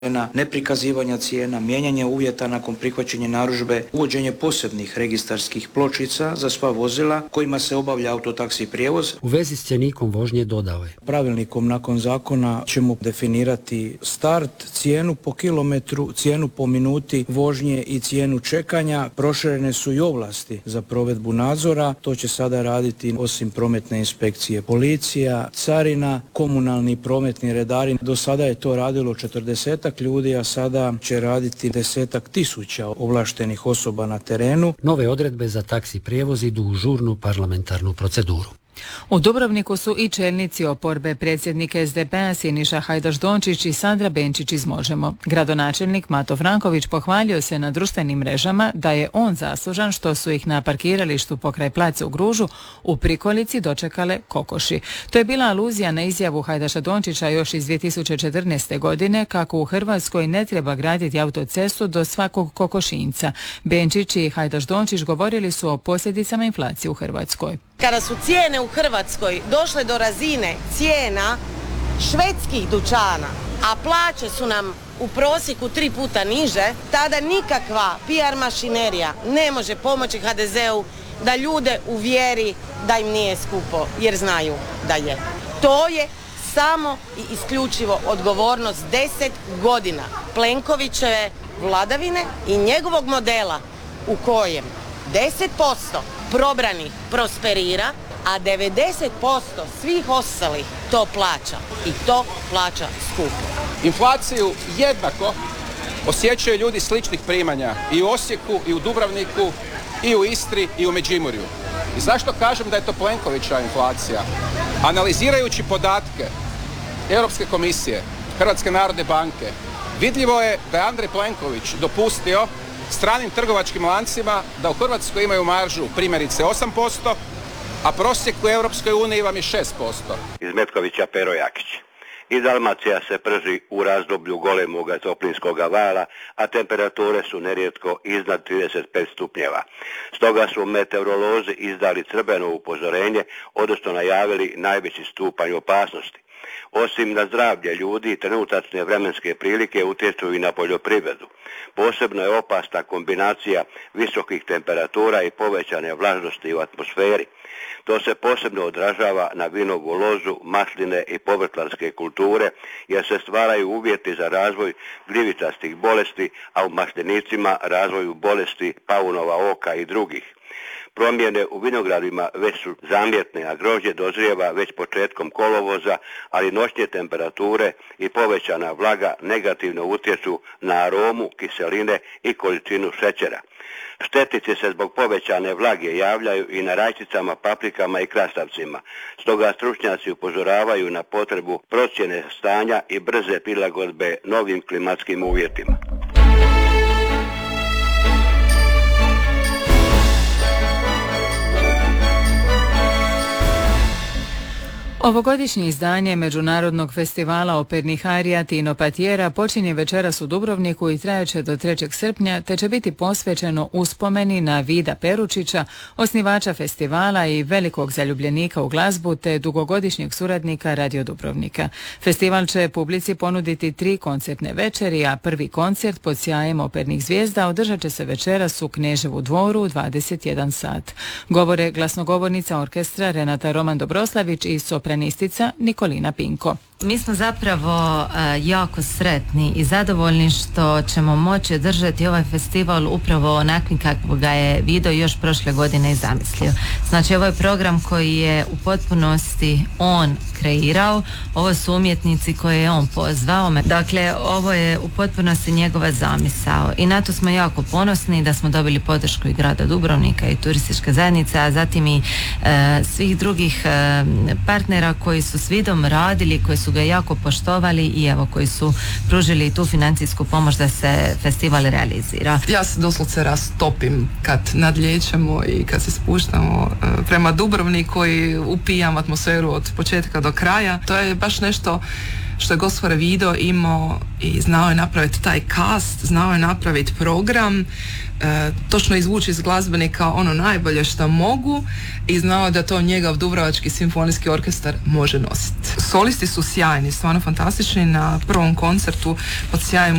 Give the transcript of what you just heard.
neprikazivanja cijena, mijenjanje uvjeta nakon prihvaćenja narudžbe, uvođenje posebnih registarskih pločica za sva vozila kojima se obavlja autotaksi prijevoz. U vezi s cjenikom vožnje dodao je: pravilnikom nakon zakona ćemo definirati start, cijenu po kilometru, cijenu po minuti vožnje i cijenu čekanja. Proširene su i ovlasti za provedbu nadzora. To će sada raditi osim prometne inspekcije policija, carina, komunalni prometni redari. Do sada je to radilo 40 ljudi, a sada će raditi 10.000 ovlaštenih osoba na terenu. Nove odredbe za taksi prijevoz idu u žurnu parlamentarnu proceduru. U Dubrovniku su i čelnici oporbe, predsjednik SDP-a Siniša Hajdaš-Dončić i Sandra Benčić iz Možemo. Gradonačelnik Mato Franković pohvalio se na društvenim mrežama da je on zaslužan što su ih na parkiralištu pokraj placa u Gružu u prikolici dočekale kokoši. To je bila aluzija na izjavu Hajdaša-Dončića još iz 2014. godine kako u Hrvatskoj ne treba graditi autocestu do svakog kokošinca. Benčić i Hajdaš-Dončić govorili su o posljedicama inflacije u Hrvatskoj. Kada su cijene u Hrvatskoj došle do razine cijena švedskih dućana, a plaće su nam u prosjeku 3 puta niže, tada nikakva PR mašinerija ne može pomoći HDZ-u da ljude uvjeri da im nije skupo, jer znaju da je. To je samo i isključivo odgovornost 10 godina Plenkovićeve vladavine i njegovog modela u kojem 10% probranih prosperira, a 90% svih ostalih to plaća i to plaća skupo. Inflaciju jednako osjećaju ljudi sličnih primanja i u Osijeku, i u Dubrovniku, i u Istri, i u Međimurju. I zašto kažem da je to Plenkovićeva inflacija? Analizirajući podatke Europske komisije, Hrvatske narodne banke, vidljivo je da je Andrej Plenković dopustio stranim trgovačkim lancima da u Hrvatskoj imaju maržu primjerice 8%, a prosjek u Europskoj uniji vam je 6%. Iz Metkovića Pero Jakić. I Dalmacija se prži u razdoblju golemoga toplinskoga vala, a temperature su nerijetko iznad 35 stupnjeva. Stoga su meteorolozi izdali crveno upozorenje, odnosno najavili najveći stupanj opasnosti. Osim na zdravlje ljudi, trenutačne vremenske prilike utječu i na poljoprivredu. Posebno je opasna kombinacija visokih temperatura i povećane vlažnosti u atmosferi. To se posebno odražava na vinovu lozu, masline i povrtlarske kulture, jer se stvaraju uvjeti za razvoj gljivičastih bolesti, a u maslinicima razvoju bolesti paunova oka i drugih. Promjene u vinogradima već su zamjetne, a grožđe dozrijeva već početkom kolovoza, ali noćne temperature i povećana vlaga negativno utječu na aromu, kiseline i količinu šećera. Štetice se zbog povećane vlage javljaju i na rajčicama, paprikama i krastavcima. Stoga stručnjaci upozoravaju na potrebu procjene stanja i brze prilagodbe novim klimatskim uvjetima. Ovogodišnje izdanje Međunarodnog festivala opernih arija Tino Patiera počinje večeras u Dubrovniku i trajaće do 3. srpnja, te će biti posvećeno uspomeni na Vida Peručića, osnivača festivala i velikog zaljubljenika u glazbu, te dugogodišnjeg suradnika Radio Dubrovnika. Festival će publici ponuditi 3 koncertne večeri, a prvi koncert pod sjajem opernih zvijezda održat će se večeras u Kneževu dvoru u 21 sat. Govore glasnogovornica orkestra Renata Roman Dobroslavić i sopranistica Nikolina Pinko. Mi smo zapravo jako sretni i zadovoljni što ćemo moći držati ovaj festival upravo onakvim kako ga je Vido još prošle godine i zamislio. Znači, ovo je program koji je u potpunosti on kreirao, ovo su umjetnici koje je on pozvao. Dakle, ovo je u potpunosti njegova zamisao i na to smo jako ponosni da smo dobili podršku i grada Dubrovnika i turističke zajednice, a zatim i svih drugih partnera koji su s Vidom radili, koji su ga jako poštovali i evo koji su pružili tu financijsku pomoć da se festival realizira. Ja se doslovce rastopim kad nadlijećemo i kad se spuštamo prema Dubrovniku i upijam atmosferu od početka do kraja. To je baš nešto što je Gospare Vido imao i znao je napraviti taj cast, znao je napraviti program, točno izvući iz glazbenika ono najbolje što mogu i znao da to njegov Dubrovački simfonijski orkestar može nositi. Solisti su sjajni, stvarno fantastični. Na prvom koncertu pod sjajem